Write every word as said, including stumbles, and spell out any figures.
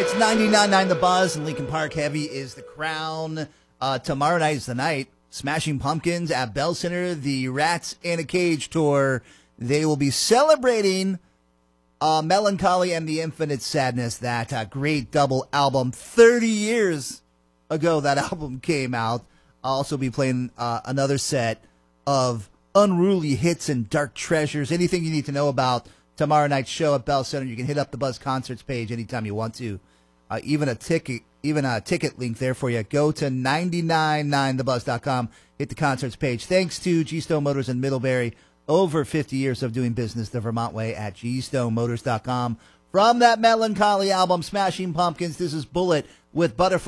It's ninety-nine point nine The Buzz, and Lincoln Park Heavy is the crown. Uh, tomorrow night is the night. Smashing Pumpkins at Bell Center, the Rats in a Cage tour. They will be celebrating uh, Melancholy and the Infinite Sadness, that uh, great double album. thirty years ago that album came out. I'll also be playing uh, another set of unruly hits and dark treasures. Anything you need to know about tomorrow night's show at Bell Center, you can hit up the Buzz Concerts page anytime you want to. Uh, even a ticket, even a ticket link there for you. Go to nine nine nine the buzz dot com. Hit the concerts page. Thanks to G Stone Motors in Middlebury. Over fifty years of doing business the Vermont way at G Stone Motors dot com. From that Melancholy album, Smashing Pumpkins, this is Bullet with Butterfly.